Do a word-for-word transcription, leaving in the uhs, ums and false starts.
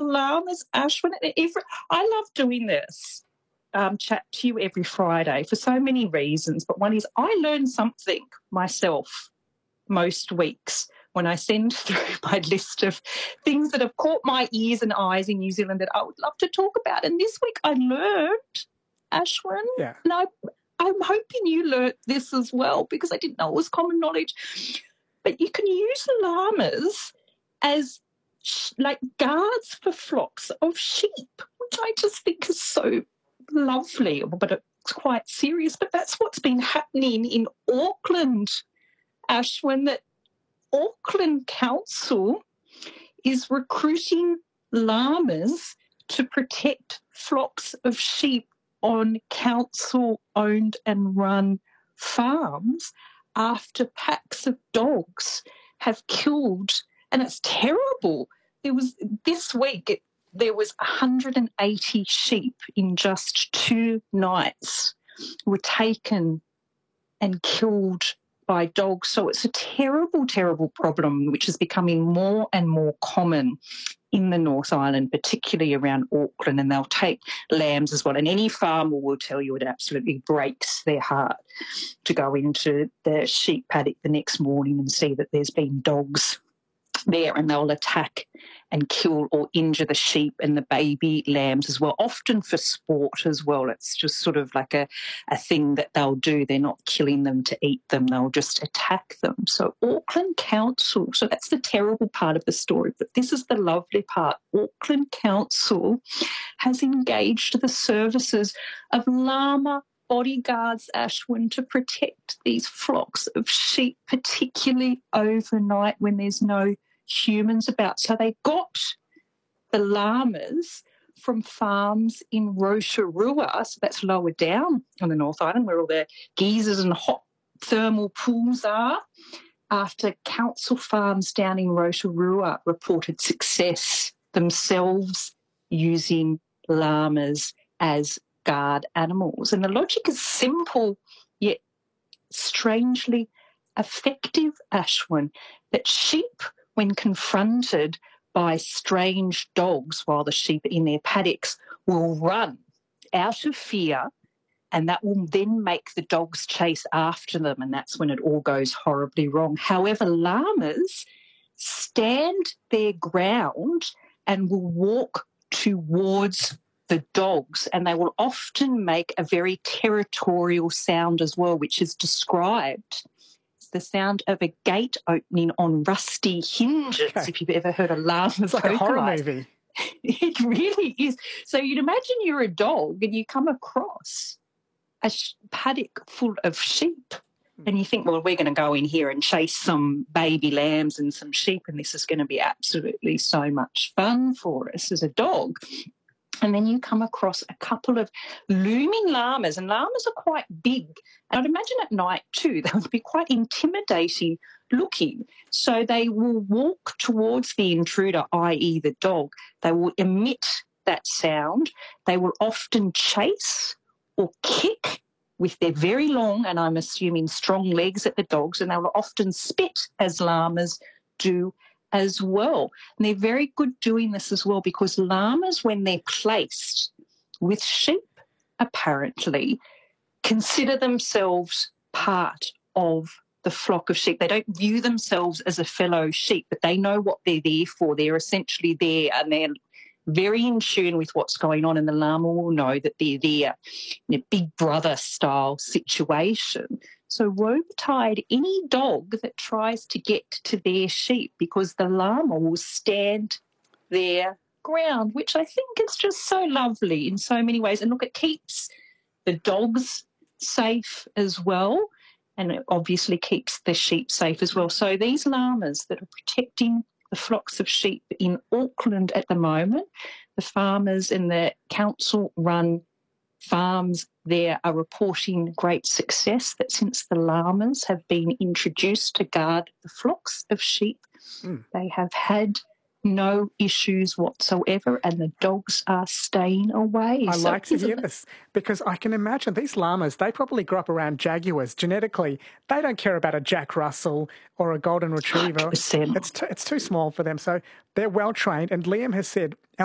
llamas, Ashwin. Every, I love doing this. Um, chat to you every Friday for so many reasons, but one is I learn something myself most weeks when I send through my list of things that have caught my ears and eyes in New Zealand that I would love to talk about. And this week I learned, Ashwin, yeah. and I, I'm hoping you learnt this as well because I didn't know it was common knowledge. But you can use llamas as sh- like guards for flocks of sheep, which I just think is so lovely, but it's quite serious. But that's what's been happening in Auckland, Ashwin, that Auckland Council is recruiting llamas to protect flocks of sheep on council-owned and run farms after packs of dogs have killed, and it's terrible. There was this week, it, there was one hundred eighty sheep in just two nights were taken and killed by dogs. So it's a terrible, terrible problem which is becoming more and more common in the North Island, particularly around Auckland, and they'll take lambs as well. And any farmer will tell you it absolutely breaks their heart to go into the sheep paddock the next morning and see that there's been dogs there, and they'll attack and kill or injure the sheep and the baby lambs as well, often for sport as well. It's just sort of like a, a thing that they'll do. They're not killing them to eat them. They'll just attack them. So Auckland Council, so that's the terrible part of the story, but this is the lovely part. Auckland Council has engaged the services of llama bodyguards, Ashwin, to protect these flocks of sheep, particularly overnight when there's no humans about. So they got the llamas from farms in Rotorua, so that's lower down on the North Island where all the geysers and hot thermal pools are, after council farms down in Rotorua reported success themselves using llamas as guard animals. And the logic is simple yet strangely effective, Ashwin, that sheep, when confronted by strange dogs while the sheep are in their paddocks, will run out of fear, and that will then make the dogs chase after them, and that's when it all goes horribly wrong. However, llamas stand their ground and will walk towards the dogs, and they will often make a very territorial sound as well, which is described the sound of a gate opening on rusty hinges, okay. If you've ever heard a llama It's like a horror movie. It really is. So you'd imagine you're a dog and you come across a paddock full of sheep and you think, well, we're going to go in here and chase some baby lambs and some sheep, and this is going to be absolutely so much fun for us as a dog. And then you come across a couple of looming llamas, and llamas are quite big. And I'd imagine at night too, they would be quite intimidating looking. So they will walk towards the intruder, that is the dog. They will emit that sound. They will often chase or kick with their very long, and I'm assuming strong legs at the dogs, and they will often spit as llamas do as well. And they're very good doing this as well because llamas, when they're placed with sheep, apparently consider themselves part of the flock of sheep. They don't view themselves as a fellow sheep, but they know what they're there for. They're essentially there and they're very in tune with what's going on, and the llama will know that they're there in a big brother style situation. So woe betide any dog that tries to get to their sheep, because the llama will stand their ground, which I think is just so lovely in so many ways. And look, it keeps the dogs safe as well, and it obviously keeps the sheep safe as well. So these llamas that are protecting the flocks of sheep in Auckland at the moment, the farmers and the council-run farms there are reporting great success, that since the llamas have been introduced to guard the flocks of sheep, mm. they have had no issues whatsoever, and the dogs are staying away. I so like to hear this, because I can imagine these llamas, they probably grew up around jaguars. Genetically, they don't care about a Jack Russell or a golden retriever. one hundred percent. It's, t- it's too small for them, so they're well trained. And Liam has said